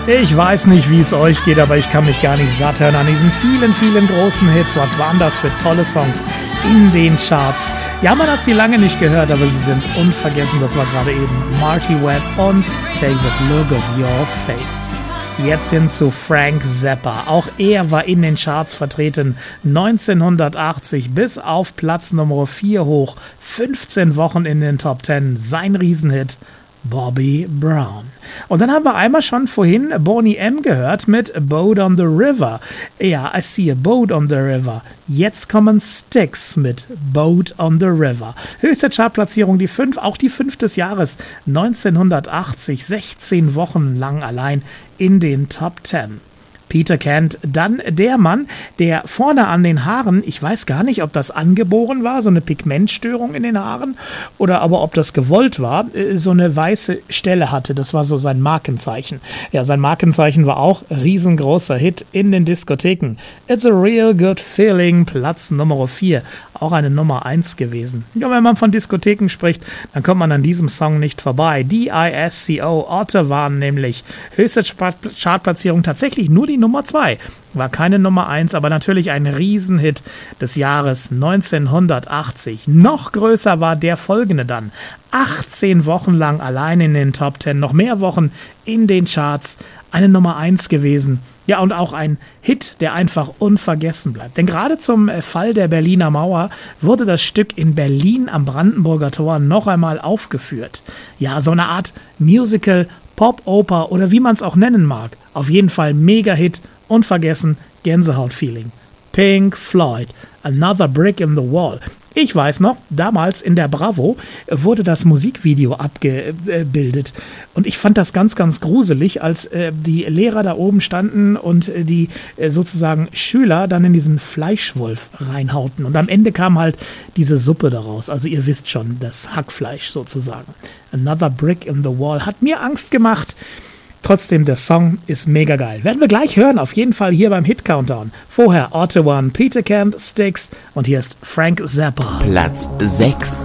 Ich weiß nicht, wie es euch geht, aber ich kann mich gar nicht satt hören an diesen vielen, vielen großen Hits. Was waren das für tolle Songs in den Charts? Ja, man hat sie lange nicht gehört, aber sie sind unvergessen. Das war gerade eben Marty Webb und Take That Look of Your Face. Jetzt hin zu Frank Zappa. Auch er war in den Charts vertreten. 1980 bis auf Platz Nummer 4 hoch. 15 Wochen in den Top 10. Sein Riesenhit Bobby Brown. Und dann haben wir einmal schon vorhin Boney M. gehört mit Boat on the River. Ja, I see a boat on the river. Jetzt kommen Styx mit Boat on the River. Höchste Chartplatzierung die 5, auch die 5 des Jahres 1980, 16 Wochen lang allein in den Top 10. Peter Kent, dann der Mann, der vorne an den Haaren, ich weiß gar nicht, ob das angeboren war, so eine Pigmentstörung in den Haaren, oder aber ob das gewollt war, so eine weiße Stelle hatte. Das war so sein Markenzeichen. Ja, sein Markenzeichen war auch riesengroßer Hit in den Diskotheken. It's a real good feeling, Platz Nummer 4. Auch eine Nummer 1 gewesen. Ja, wenn man von Diskotheken spricht, dann kommt man an diesem Song nicht vorbei. DISCO, Otter waren nämlich höchste Chartplatzierung tatsächlich nur die Nummer 2. War keine Nummer 1, aber natürlich ein Riesenhit des Jahres 1980. Noch größer war der folgende dann. 18 Wochen lang allein in den Top 10, noch mehr Wochen in den Charts. Eine Nummer 1 gewesen. Ja, und auch ein Hit, der einfach unvergessen bleibt. Denn gerade zum Fall der Berliner Mauer wurde das Stück in Berlin am Brandenburger Tor noch einmal aufgeführt. Ja, so eine Art Musical, Pop-Oper oder wie man es auch nennen mag. Auf jeden Fall Mega-Hit, unvergessen, Gänsehaut-Feeling. Pink Floyd, Another Brick in the Wall. Ich weiß noch, damals in der Bravo wurde das Musikvideo abgebildet und ich fand das ganz, ganz gruselig, als die Lehrer da oben standen und die sozusagen Schüler dann in diesen Fleischwolf reinhauten und am Ende kam halt diese Suppe daraus, also ihr wisst schon, das Hackfleisch sozusagen. Another Brick in the Wall hat mir Angst gemacht. Trotzdem, der Song ist mega geil. Werden wir gleich hören, auf jeden Fall hier beim Hit Countdown. Vorher Otto One, Peter Kent, Styx und hier ist Frank Zappa. Platz 6.